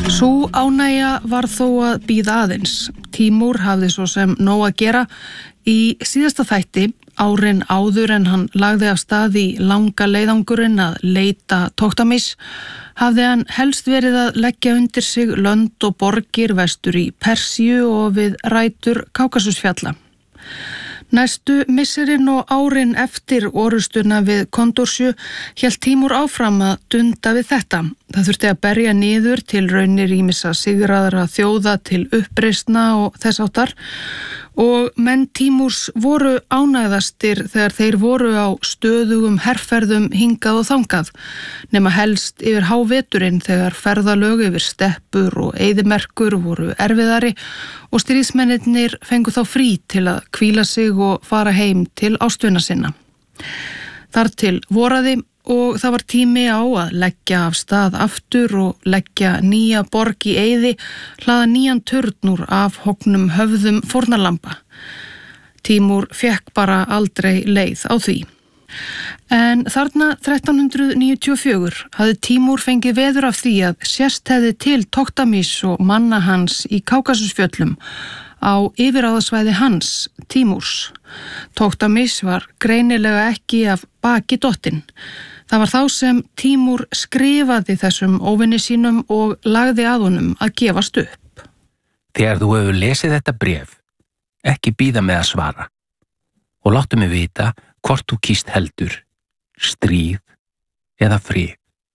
Sú ánægja var þó að bíða aðeins. Tímúr hafði svo sem nóg að gera. Í síðasta þætti, árin áður en hann lagði af stað í langa leiðangurinn að leita Toktamis, hafði hann helst verið að leggja undir sig lönd og borgir vestur í Persíu og við rætur Kákasusfjalla. Næstu misserin og árin eftir orustuna við Kondorsju hélt Tímúr áfram að dunda við þetta. Það þurfti að berja niður til raunir ýmissa sigraðra þjóða til uppreisna og þess áttar og menn Tímúrs voru ánægðastir þegar þeir voru á stöðugum herferðum hingað og þangað, nema helst yfir háveturinn þegar ferðalög yfir steppur og eyðimerkur voru erfiðari og stríðsmennirnir fengu þá frí til að hvíla sig og fara heim til ástvina sinna. Þar til voraði og það var tími á að leggja af stað aftur og leggja nýja borg í eyði, hlaða nýjan turn úr afhognum höfðum fórnarlamba. Tímúr fékk bara aldrei leið á því. En þarna 1394 hafði Tímúr fengið veður af því að sést hefði til Toktamis og manna hans í Kákasusfjöllum á yfirráðasvæði hans, Tímúrs. Toktamis var greinilega ekki af baki dottinn. Það var þá sem Tímúr skrifaði þessum óvinni sínum og lagði að honum að gefast upp. Þegar þú hefur lesið þetta bréf, ekki bíða með að svara og láttu mig vita hvort þú kýst heldur, stríð eða frið.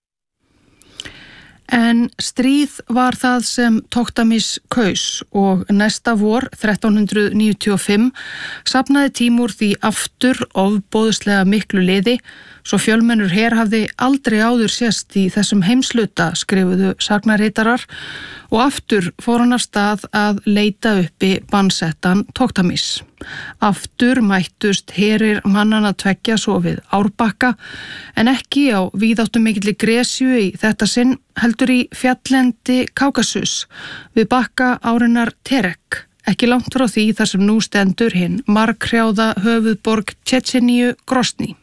En stríð var það sem Toktamis kaus og næsta vor 1395 safnaði Tímúr því aftur ofboðslega miklu liði, svo fjölmennur her hafði aldrei áður sést í þessum heimsluta, skrifuðu sagnaritarar, og aftur fór hann af stað að leita uppi bannsettan Toktamis. Aftur mættust herir mannanna tveggja svo við Árbakka, en ekki á víðáttumikilli Gresju í þetta sinn, heldur í fjalllendi Kákasus við bakka árinnar Terek, ekki langt frá því þar sem nú stendur hinn marghrjáða höfuðborg Tjetjeníu Grosny.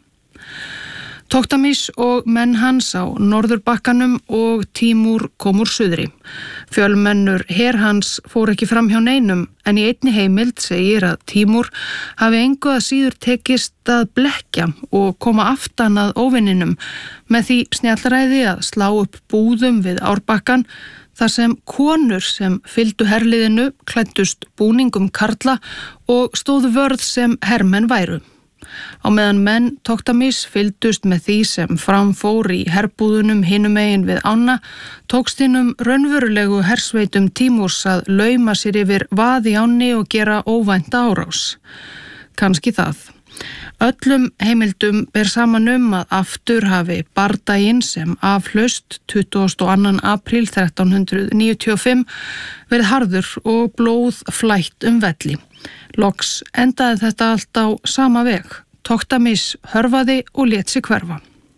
Toktamis og menn hans á norðurbakkanum og Tímúr kom úr suðri. Fjölmennur her hans fór ekki fram hjá neinum, en í einni heimild segir að Tímúr hafi engu að síður tekist að blekkja og koma aftan að óvinninum með því snjallræði að slá upp búðum við Árbakkan, þar sem konur sem fylgdu herliðinu klæddust búningum karla og stóðu vörð sem hermenn væru. Á meðan menn Toktamis fylgdust með því sem framfór í herbúðunum hinum megin við ána, tókst hinum raunverulegu hersveitum Tímúrs að lauma sér yfir vað í ánni og gera óvænta árás. Kannski það. Öllum heimildum ber saman að aftur hafi bardaginn sem afhlaust 22. apríl 1395 verið harður og blóð flætt velli. Loks endaði þetta allt á sama veg. Toktamis hörfaði og lét sig hverfa.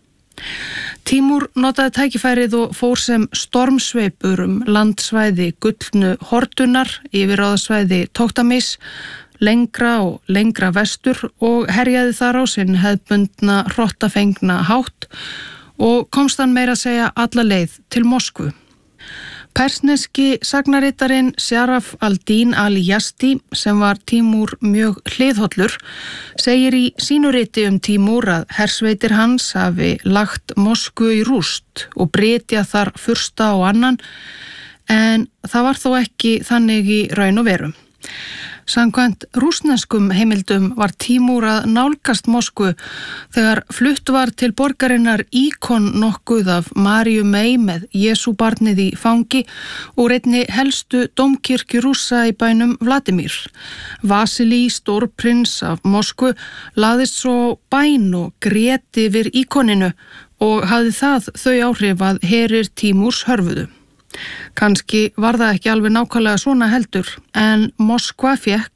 Tímúr notaði tækifærið og fór sem stormsveipur landsvæði gullnu hortunar, yfirráðasvæði Toktamis, lengra og lengra vestur og herjaði þar á sinn hefðbundna hrottafengna hátt og komst hann meira að segja alla leið til Moskvu. Persneski sagnaritarinn Sharaf al-Din al-Yazdi, sem var Tímúr mjög hliðhollur, segir í sínu riti Tímúr að hersveitir hans hafi lagt Moskvu í rúst og brytja þar fursta og annan, en það var þó ekki þannig í raun og veru. Samkvæmt rússneskum heimildum var Tímúr að nálgast Moskvu þegar flutt var til borgarinnar íkon nokkuð af Maríu mey með Jesúbarnið í fangi og einni helstu dómkirkju Rússa í bænum Vladimir. Vasilí, stórprins af Moskvu, laðist svo bæn og grét yfir íkoninu og hafði það þau áhrif að herir Tímúrs hörfuðu. Kannski var það ekki alveg nákvæmlega svona heldur, en Moskva fékk